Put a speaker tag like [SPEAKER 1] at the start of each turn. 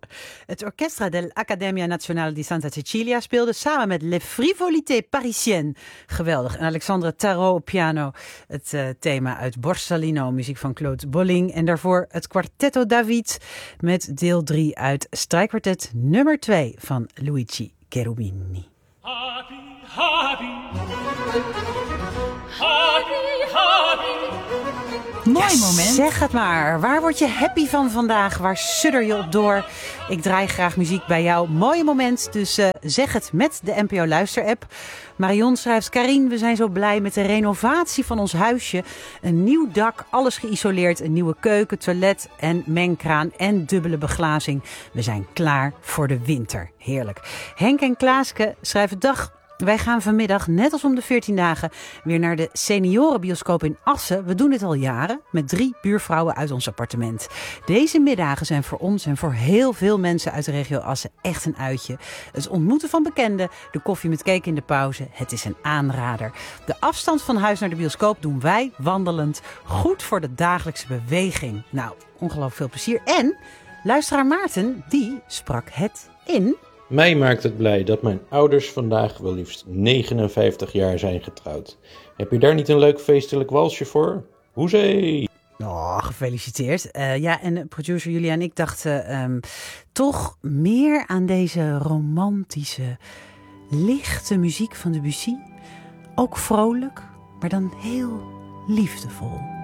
[SPEAKER 1] Het Orchestra dell'Accademia Nazionale di Santa Cecilia speelde samen met Les Frivolités Parisiennes. Geweldig. En Alexandre Tarot op piano. Het thema uit Borsalino, muziek van Claude Bolling. En daarvoor het Quartetto David met deel 3 uit Strijkkwartet nummer 2 van Luigi Cherubini.
[SPEAKER 2] Happy, happy. Happy, happy.
[SPEAKER 3] Mooi moment.
[SPEAKER 1] Zeg het maar. Waar word je happy van vandaag? Waar sudder je op door? Ik draai graag muziek bij jou. Mooie moment, dus zeg het met de NPO Luister-app. Marion schrijft: Karien, we zijn zo blij met de renovatie van ons huisje. Een nieuw dak, alles geïsoleerd. Een nieuwe keuken, toilet en mengkraan en dubbele beglazing. We zijn klaar voor de winter. Heerlijk. Henk en Klaaske schrijven: dag. Wij gaan vanmiddag, net als om de 14 dagen, weer naar de seniorenbioscoop in Assen. We doen dit al jaren met 3 buurvrouwen uit ons appartement. Deze middagen zijn voor ons en voor heel veel mensen uit de regio Assen echt een uitje. Het ontmoeten van bekenden, de koffie met cake in de pauze, het is een aanrader. De afstand van huis naar de bioscoop doen wij wandelend. Goed voor de dagelijkse beweging. Nou, ongelooflijk veel plezier. En luisteraar Maarten, die sprak het in.
[SPEAKER 4] Mij maakt het blij dat mijn ouders vandaag wel liefst 59 jaar zijn getrouwd. Heb je daar niet een leuk feestelijk walsje voor? Hoezee!
[SPEAKER 1] Oh, gefeliciteerd. Ja, en producer Julia en ik dachten toch meer aan deze romantische, lichte muziek van Debussy. Ook vrolijk, maar dan heel liefdevol.